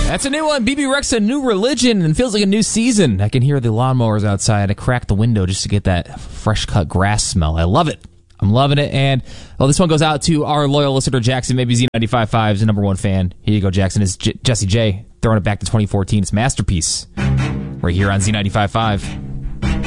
That's a new one. BB Rexa, New Religion, and feels like a new season. I can hear the lawnmowers outside. I cracked the window just to get that fresh cut grass smell. I love it. I'm loving it. And this one goes out to our loyal listener, Jackson, maybe Z95.5's the number one fan. Here you go, Jackson. It's Jesse J throwing it back to 2014. It's Masterpiece right here on Z95.5.